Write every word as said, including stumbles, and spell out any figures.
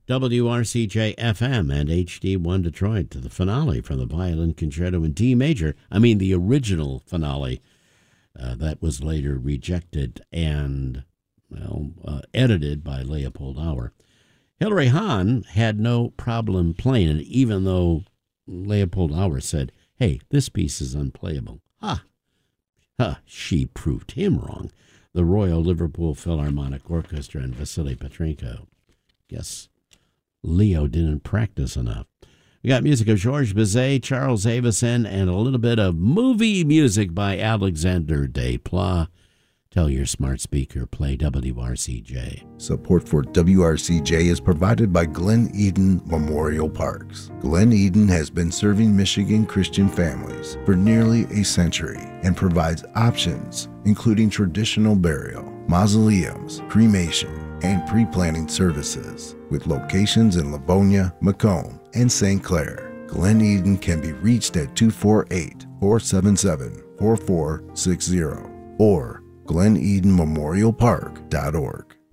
W R C J F M and H D one Detroit to the finale from the Violin Concerto in D major. I mean, the original finale uh, that was later rejected and, well, uh, edited by Leopold Auer. Hilary Hahn had no problem playing it, even though Leopold Auer said, hey, this piece is unplayable. Ha! Ha! She proved him wrong. The Royal Liverpool Philharmonic Orchestra and Vasily Petrenko. Guess Leo didn't practice enough. We got music of Georges Bizet, Charles Avison, and a little bit of movie music by Alexander Desplat. Tell your smart speaker, play W R C J. Support for W R C J is provided by Glen Eden Memorial Parks. Glen Eden has been serving Michigan Christian families for nearly a century and provides options including traditional burial, mausoleums, cremation, and pre-planning services with locations in Livonia, Macomb, and Saint Clair. Glen Eden can be reached at two four eight, four seven seven, four four six zero or glen eden memorial park dot org.